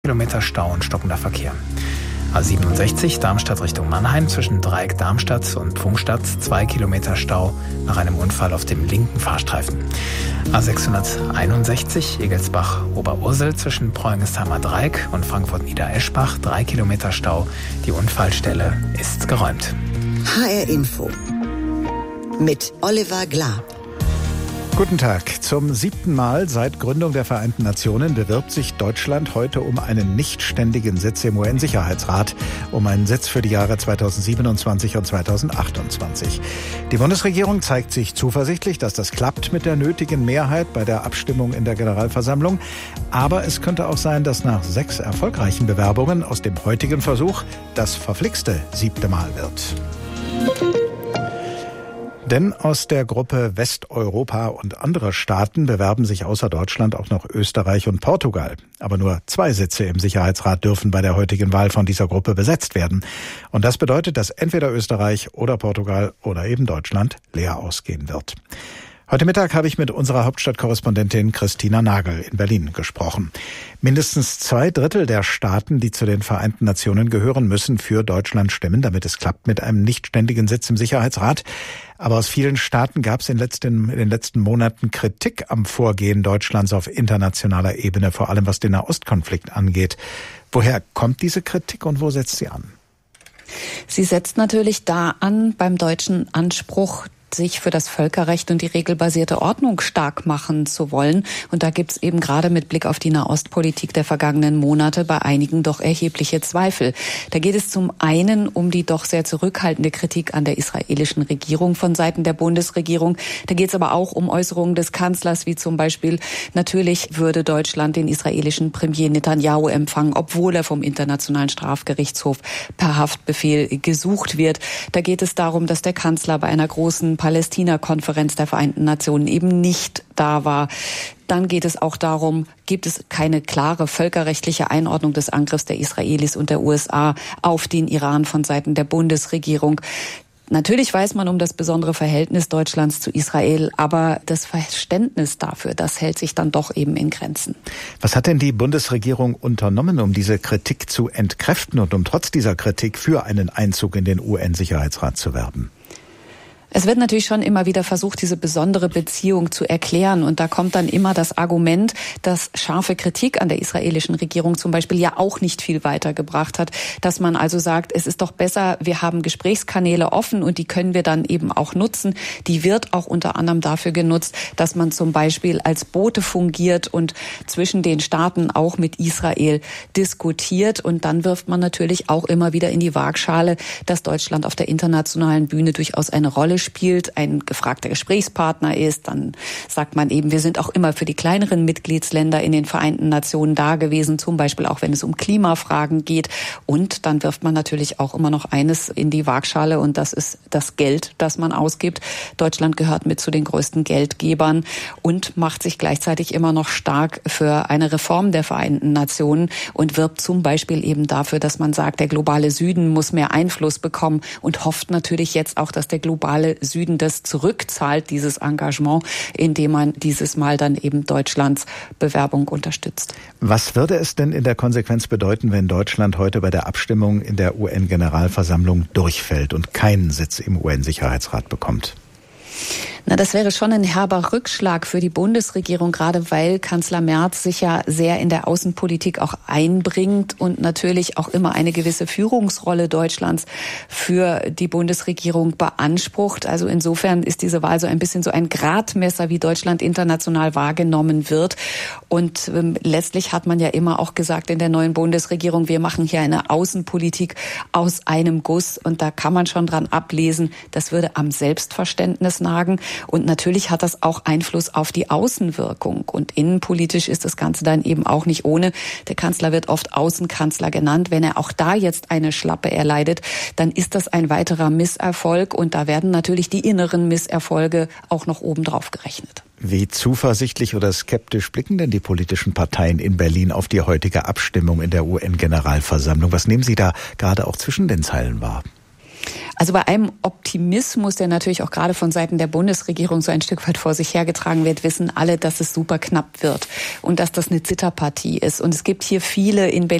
Kilometer Stau und stockender Verkehr. A67 Darmstadt Richtung Mannheim zwischen Dreieck Darmstadt und Pfungstadt 2 Kilometer Stau nach einem Unfall auf dem linken Fahrstreifen. A661 Egelsbach Oberursel zwischen Preuengestheimer Dreieck und Frankfurt Niedereschbach 3 Kilometer Stau. Die Unfallstelle ist geräumt. HR Info mit Oliver Glab. Guten Tag. Zum 7. Mal seit Gründung der Vereinten Nationen bewirbt sich Deutschland heute um einen nicht ständigen Sitz im UN-Sicherheitsrat, um einen Sitz für die Jahre 2027 und 2028. Die Bundesregierung zeigt sich zuversichtlich, dass das klappt mit der nötigen Mehrheit bei der Abstimmung in der Generalversammlung. Aber es könnte auch sein, dass nach 6 erfolgreichen Bewerbungen aus dem heutigen Versuch das verflixte 7. Mal wird. Denn aus der Gruppe Westeuropa und andere Staaten bewerben sich außer Deutschland auch noch Österreich und Portugal. Aber nur 2 Sitze im Sicherheitsrat dürfen bei der heutigen Wahl von dieser Gruppe besetzt werden. Und das bedeutet, dass entweder Österreich oder Portugal oder eben Deutschland leer ausgehen wird. Heute Mittag habe ich mit unserer Hauptstadtkorrespondentin Christina Nagel in Berlin gesprochen. Mindestens 2/3 der Staaten, die zu den Vereinten Nationen gehören, müssen für Deutschland stimmen, damit es klappt mit einem nicht ständigen Sitz im Sicherheitsrat. Aber aus vielen Staaten gab es in den letzten Monaten Kritik am Vorgehen Deutschlands auf internationaler Ebene, vor allem was den Nahostkonflikt angeht. Woher kommt diese Kritik und wo setzt sie an? Sie setzt natürlich da an beim deutschen Anspruch, sich für das Völkerrecht und die regelbasierte Ordnung stark machen zu wollen. Und da gibt es eben gerade mit Blick auf die Nahostpolitik der vergangenen Monate bei einigen doch erhebliche Zweifel. Da geht es zum einen um die doch sehr zurückhaltende Kritik an der israelischen Regierung von Seiten der Bundesregierung. Da geht es aber auch um Äußerungen des Kanzlers, wie zum Beispiel, natürlich würde Deutschland den israelischen Premier Netanyahu empfangen, obwohl er vom Internationalen Strafgerichtshof per Haftbefehl gesucht wird. Da geht es darum, dass der Kanzler bei einer großen Palästina-Konferenz der Vereinten Nationen eben nicht da war. Dann geht es auch darum, gibt es keine klare völkerrechtliche Einordnung des Angriffs der Israelis und der USA auf den Iran von Seiten der Bundesregierung. Natürlich weiß man um das besondere Verhältnis Deutschlands zu Israel, aber das Verständnis dafür, das hält sich dann doch eben in Grenzen. Was hat denn die Bundesregierung unternommen, um diese Kritik zu entkräften und um trotz dieser Kritik für einen Einzug in den UN-Sicherheitsrat zu werben? Es wird natürlich schon immer wieder versucht, diese besondere Beziehung zu erklären. Und da kommt dann immer das Argument, dass scharfe Kritik an der israelischen Regierung zum Beispiel ja auch nicht viel weitergebracht hat. Dass man also sagt, es ist doch besser, wir haben Gesprächskanäle offen und die können wir dann eben auch nutzen. Die wird auch unter anderem dafür genutzt, dass man zum Beispiel als Bote fungiert und zwischen den Staaten auch mit Israel diskutiert. Und dann wirft man natürlich auch immer wieder in die Waagschale, dass Deutschland auf der internationalen Bühne durchaus eine Rolle spielt, ein gefragter Gesprächspartner ist. Dann sagt man eben, wir sind auch immer für die kleineren Mitgliedsländer in den Vereinten Nationen da gewesen, zum Beispiel auch wenn es um Klimafragen geht. Und dann wirft man natürlich auch immer noch eines in die Waagschale und das ist das Geld, das man ausgibt. Deutschland gehört mit zu den größten Geldgebern und macht sich gleichzeitig immer noch stark für eine Reform der Vereinten Nationen und wirbt zum Beispiel eben dafür, dass man sagt, der globale Süden muss mehr Einfluss bekommen und hofft natürlich jetzt auch, dass der globale Süden das zurückzahlt, dieses Engagement, indem man dieses Mal dann eben Deutschlands Bewerbung unterstützt. Was würde es denn in der Konsequenz bedeuten, wenn Deutschland heute bei der Abstimmung in der UN-Generalversammlung durchfällt und keinen Sitz im UN-Sicherheitsrat bekommt? Na, das wäre schon ein herber Rückschlag für die Bundesregierung, gerade weil Kanzler Merz sich ja sehr in der Außenpolitik auch einbringt und natürlich auch immer eine gewisse Führungsrolle Deutschlands für die Bundesregierung beansprucht. Also insofern ist diese Wahl so ein bisschen so ein Gradmesser, wie Deutschland international wahrgenommen wird. Und letztlich hat man ja immer auch gesagt in der neuen Bundesregierung, wir machen hier eine Außenpolitik aus einem Guss. Und da kann man schon dran ablesen, das würde am Selbstverständnis nagen. Und natürlich hat das auch Einfluss auf die Außenwirkung. Und innenpolitisch ist das Ganze dann eben auch nicht ohne. Der Kanzler wird oft Außenkanzler genannt. Wenn er auch da jetzt eine Schlappe erleidet, dann ist das ein weiterer Misserfolg. Und da werden natürlich die inneren Misserfolge auch noch obendrauf gerechnet. Wie zuversichtlich oder skeptisch blicken denn die politischen Parteien in Berlin auf die heutige Abstimmung in der UN-Generalversammlung? Was nehmen Sie da gerade auch zwischen den Zeilen wahr? Also bei einem Optimismus, der natürlich auch gerade von Seiten der Bundesregierung so ein Stück weit vor sich hergetragen wird, wissen alle, dass es super knapp wird und dass das eine Zitterpartie ist. Und es gibt hier viele in Berlin